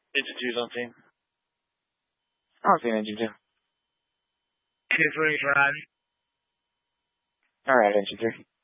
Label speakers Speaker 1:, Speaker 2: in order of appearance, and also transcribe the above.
Speaker 1: Engine 2's on scene.
Speaker 2: On scene, Engine 2.
Speaker 3: 2-3 for Annie.
Speaker 2: Alright, Engine 3.